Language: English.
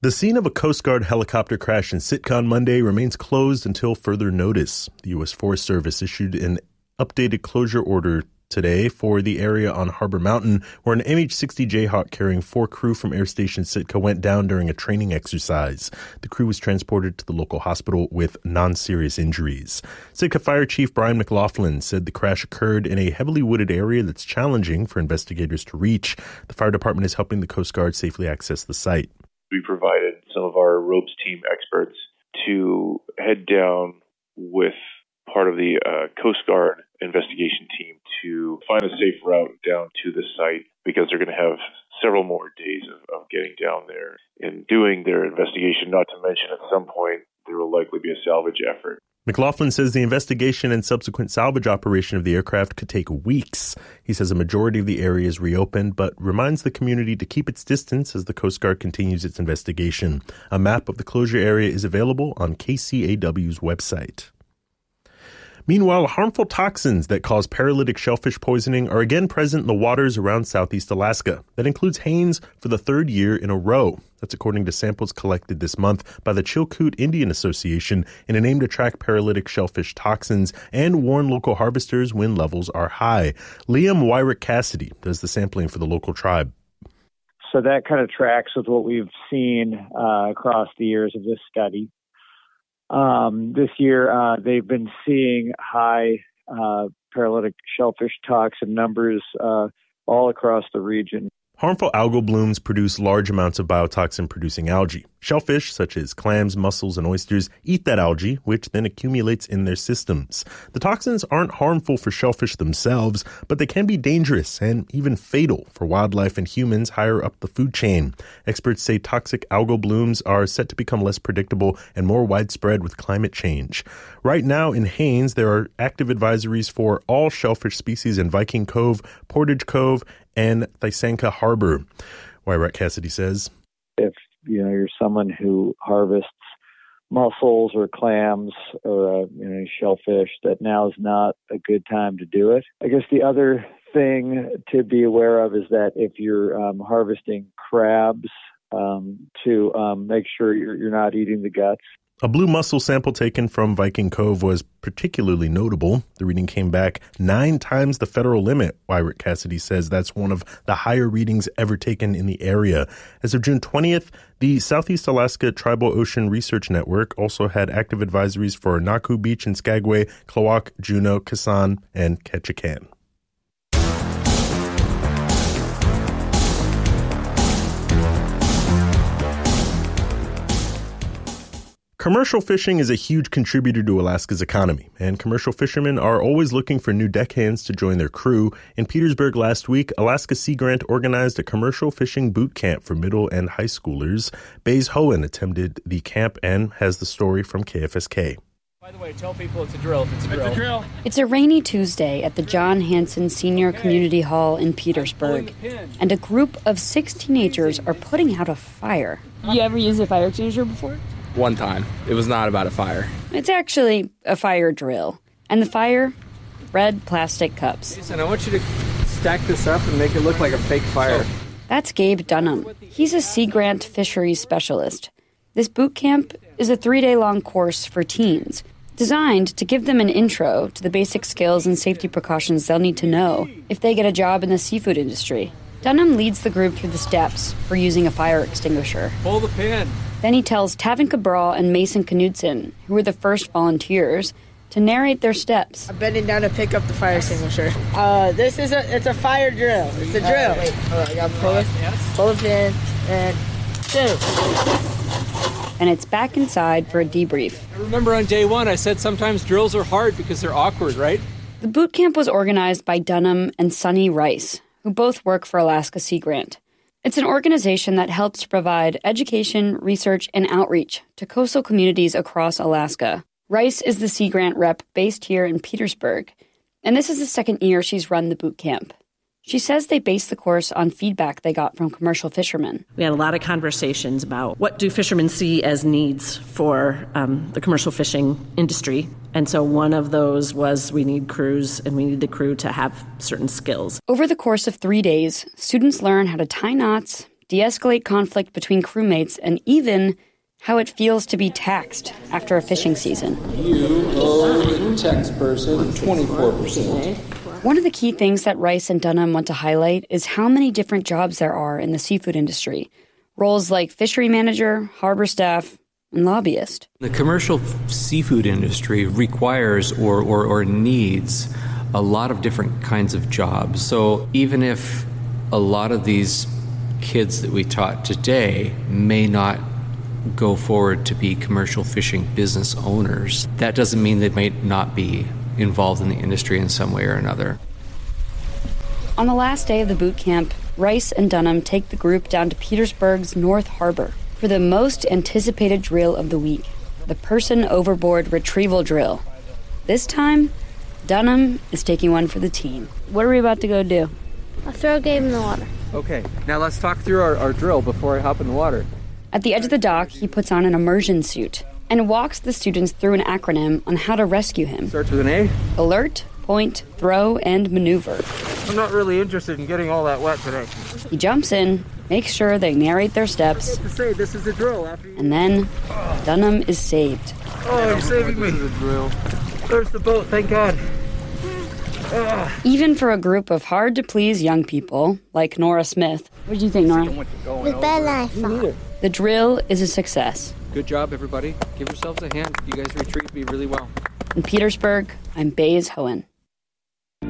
The scene of a Coast Guard helicopter crash in Sitka on Monday remains closed until further notice. The U.S. Forest Service issued an updated closure order today for the area on Harbor Mountain, where an MH-60 Jayhawk carrying 4 crew from Air Station Sitka went down during a training exercise. The crew was transported to the local hospital with non-serious injuries. Sitka Fire Chief Brian McLaughlin said the crash occurred in a heavily wooded area that's challenging for investigators to reach. The fire department is helping the Coast Guard safely access the site. We provided some of our ropes team experts to head down with part of the Coast Guard investigation team to find a safe route down to the site, because they're going to have several more days of getting down there and doing their investigation, not to mention at some point there will likely be a salvage effort. McLaughlin says the investigation and subsequent salvage operation of the aircraft could take weeks. He says a majority of the area is reopened, but reminds the community to keep its distance as the Coast Guard continues its investigation. A map of the closure area is available on KCAW's website. Meanwhile, harmful toxins that cause paralytic shellfish poisoning are again present in the waters around Southeast Alaska. That includes Haines for the 3rd year in a row. That's according to samples collected this month by the Chilkoot Indian Association in an aim to track paralytic shellfish toxins and warn local harvesters when levels are high. Liam Wyrick Cassidy does the sampling for the local tribe. So that kind of tracks with what we've seen across the years of this study. This year, they've been seeing high paralytic shellfish toxin numbers all across the region. Harmful algal blooms produce large amounts of biotoxin-producing algae. Shellfish, such as clams, mussels, and oysters, eat that algae, which then accumulates in their systems. The toxins aren't harmful for shellfish themselves, but they can be dangerous and even fatal for wildlife and humans higher up the food chain. Experts say toxic algal blooms are set to become less predictable and more widespread with climate change. Right now in Haines, there are active advisories for all shellfish species in Viking Cove, Portage Cove, and Thysanka Harbor. Wyrick Cassidy says, if you're someone who harvests mussels or clams or shellfish, that now is not a good time to do it. I guess the other thing to be aware of is that if you're harvesting crabs, to make sure you're not eating the guts. A blue mussel sample taken from Viking Cove was particularly notable. The reading came back 9 times the federal limit. Wyrick Cassidy says that's one of the higher readings ever taken in the area. As of June 20th, the Southeast Alaska Tribal Ocean Research Network also had active advisories for Naku Beach in Skagway, Klawock, Juneau, Kisan, and Ketchikan. Commercial fishing is a huge contributor to Alaska's economy, and commercial fishermen are always looking for new deckhands to join their crew. In Petersburg last week, Alaska Sea Grant organized a commercial fishing boot camp for middle and high schoolers. Baze Hohen attended the camp and has the story from KFSK. By the way, tell people it's a drill if it's a drill. It's a drill. It's a rainy Tuesday at the John Hanson Senior Community Hall in Petersburg, and a group of 6 teenagers are putting out a fire. You ever used a fire extinguisher before? One time. It was not about a fire. It's actually a fire drill. And the fire? Red plastic cups. Jason, I want you to stack this up and make it look like a fake fire. That's Gabe Dunham. He's a Sea Grant fisheries specialist. This boot camp is a 3-day-long course for teens, designed to give them an intro to the basic skills and safety precautions they'll need to know if they get a job in the seafood industry. Dunham leads the group through the steps for using a fire extinguisher. Pull the pin. Then he tells Tavin Cabral and Mason Knudsen, who were the first volunteers, to narrate their steps. I'm bending down to pick up the fire extinguisher. It's a fire drill. It's a drill. Wait, hold on, I gotta pull the pin, and 2. And it's back inside for a debrief. I remember on day 1 I said sometimes drills are hard because they're awkward, right? The boot camp was organized by Dunham and Sonny Rice, who both work for Alaska Sea Grant. It's an organization that helps to provide education, research, and outreach to coastal communities across Alaska. Rice is the Sea Grant rep based here in Petersburg, and this is the 2nd year she's run the boot camp. She says they based the course on feedback they got from commercial fishermen. We had a lot of conversations about what do fishermen see as needs for the commercial fishing industry. And so one of those was we need crews, and we need the crew to have certain skills. Over the course of 3 days, students learn how to tie knots, de-escalate conflict between crewmates, and even how it feels to be taxed after a fishing season. You owe the tax person 24%. One of the key things that Rice and Dunham want to highlight is how many different jobs there are in the seafood industry. Roles like fishery manager, harbor staff, and lobbyist. The commercial seafood industry requires or needs a lot of different kinds of jobs. So even if a lot of these kids that we taught today may not go forward to be commercial fishing business owners, that doesn't mean they might not be involved in the industry in some way or another. On the last day of the boot camp, Rice and Dunham take the group down to Petersburg's North Harbor for the most anticipated drill of the week, the person overboard retrieval drill. This time, Dunham is taking one for the team. What are we about to go do? I'll throw Gabe in the water. Okay, now let's talk through our drill before I hop in the water. At the edge of the dock, he puts on an immersion suit and walks the students through an acronym on how to rescue him. Starts with an A. Alert, point, throw, and maneuver. I'm not really interested in getting all that wet today. He jumps in, makes sure they narrate their steps, To say this is a drill after you... and then Dunham is saved. Oh, you're saving me. This is a drill. There's the boat, thank God. Even for a group of hard-to-please young people, like Nora Smith. What did you think, Nora? It was better than I thought. The drill is a success. Good job, everybody. Give yourselves a hand. You guys retrieved me really well. In Petersburg, I'm Baze Hohen.